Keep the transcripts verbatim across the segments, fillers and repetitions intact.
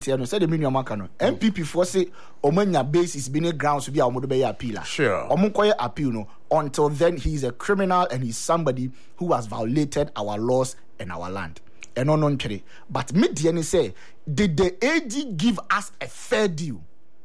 no say the minimum makano M P P for say omanya basis been grounds to be our be appeal. Sure. Omunkoye appeal no. Until then he's a criminal and he's somebody who has violated our laws and our land. And no non kere. But me D say, did the A G give us a fair deal?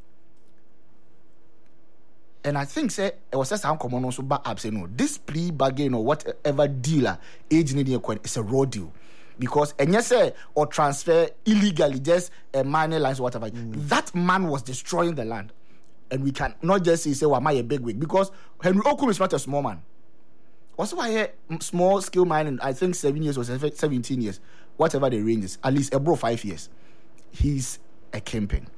And I think say it was just how common also back up say no. This plea bargain or whatever dealer age needing it's a raw deal. Because and yes say or transfer illegally just a minor lines or whatever. Mm. That man was destroying the land. And we can not just say, say well, am I a big wig? Because Henry Okum is not a small man. Also why small scale mining, I think seven years or seventeen years, whatever the range is, at least a bro five years. He's a kingpin.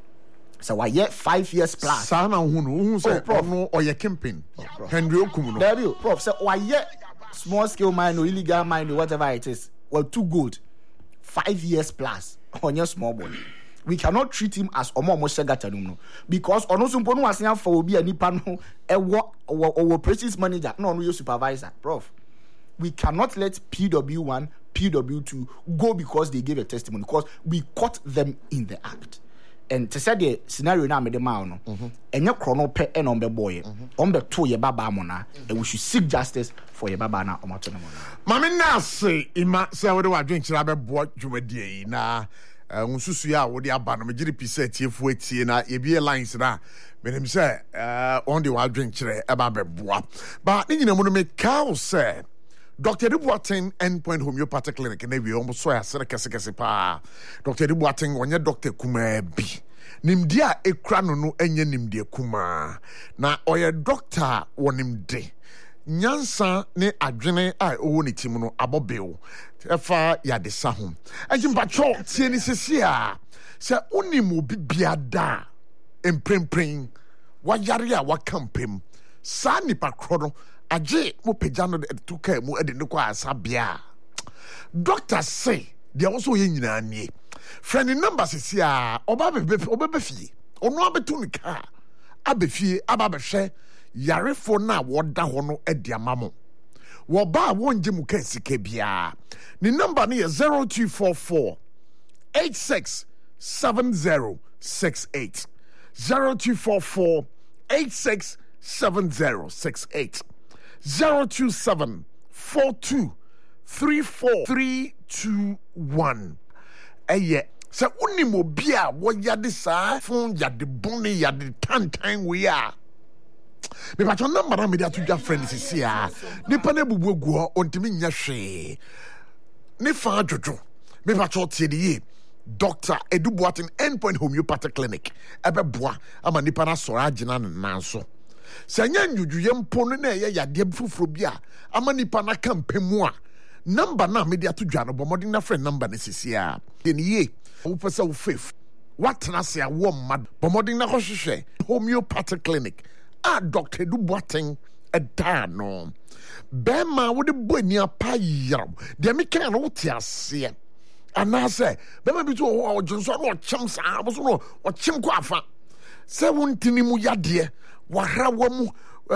So why yet five years plus? Sana hunu hunu say no or ye kingpin. Henry Okum no. There you, prof. So why yet small scale mine or illegal mine or whatever it is, well too good. Five years plus on your small boy. We cannot treat him as omo omo shagatanum no because ono so mponu asen afa obi anipa no ewo or operations manager no no your supervisor prof. We cannot let P W one P W two go because they gave a testimony because we caught them in the act. And to say the scenario na me de ma no enye krono pe e no be boy on be to ye baba mona and we should seek justice for ye baba na omato no mama na say ima say we de wa dwen kira be bo dwumadie na unsusu ya wo de aba no me giri pise tiefu atie na ye bie lines na menim say uh on the wa dwen kire e ba be boa ba ni nyina mu no me ka say Doctor Duboatin Endpoint Homeopathic Clinic na we almost so asere kese kese pa Doctor Duboatin onye Doctor Kuma bi nimdi a ekra no no enye nimdi kuma na oye doctor wonimde nyansa ne adwene a owo ne tim no abobeo efa yadesa ho ajimba cho tie ni sesi a se onimo bibiada emprempren wayare a wakampem sa nipa kro no aje mo pejano to ka mu ede ne kwa asabia doctor say they also ye nyina nie friend number sesi a oba be oba be fie ono abetu ne ka abefie aba be hwe yarefo na woda ho no ade amamo wo ba wonje mu ka sika bia ni number ne ye zero two four four eight six seven zero six eight zero two four four eight six seven zero six eight zero two seven four two three four three two one eye se unimo bia wo yade sa fun yade boni yade tantan we a me ba ton number na me dia to dwa friend sisi a nipa na bubu egu ontimi nya hwe ne fa adwojo me ba cho tie de Doctor Eduboatin Endpoint Homeopathic Clinic ebe boa ama nipa na soro agina nanso sanya nyujuye mpo no na ye yade fufuro bia ama nipa na kampemu a number na me dia to dwa no bomodin na friend number ne sisi a den ye wo pesa wo faith what na se a wo mad bomodin na hwehwe Homeopathic Clinic a Doctor Eduboatin eda no bema wo de boni apa yam de me kan no tiase anase bema bi to o jonso no chem sa bo so no o chem ko afa se wontini mu yade wahra wamu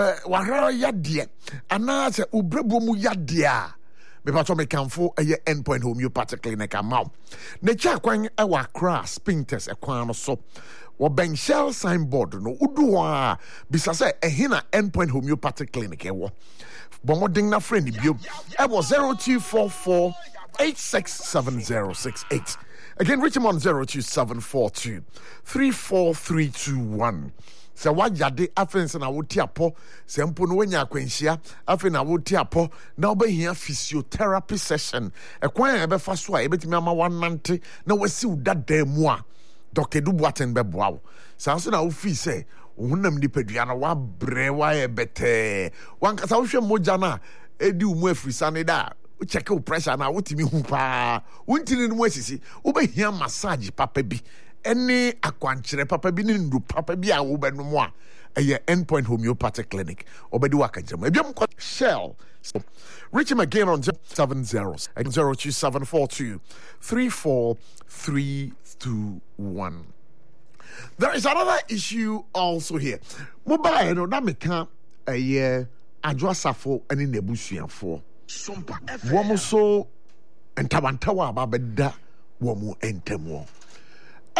wahra yade anase obrebo mu yade a me pa to me kanfo eye Endpoint Homeopathic Clinic amaw ne cha kwan e wa Accra Spinters e kwan no so wo ben shell signboard no udu a bisa se ehina Endpoint Homeopathic Clinic e wo bomodin na friend bio e wo zero two four four eight six seven zero six eight again reach him on zero two seven four two three four three two one se wajade afense na woti apo se mpo no wanya akwanhia afi na woti apo na obehia physiotherapy session e kwan e be fa so a e betimi ama wanante na wasi udada mu a Doctor Eduboatin be boawo sa so na wo fi se ohunam ni padua na wa bre wa e bete wan kasa wo hwe moja na edi umu afrisa ne da check your pressure na wotimi hu pa wontini no asisi wo be hia massage papa bi ene akwankyere papa bi ne ndu papa bi a wo be no mo a eye Endpoint Homeopathic Clinic obedi wakajema ebiam Shell reach him again on seven zero zero two seven four two three four three two one. There is another issue also here. Mobile no na meka eye adwasafo ene nebusuafo womo so entabantawa ababeda womo entemo